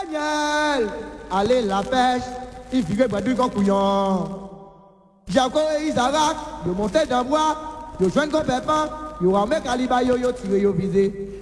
Daniel, allez la pêche, il figure pas du couillon. Jaco et Isaac, de monter d'un bois, de joindre un pépin, yo ramène Caliba yo tiré yo visé.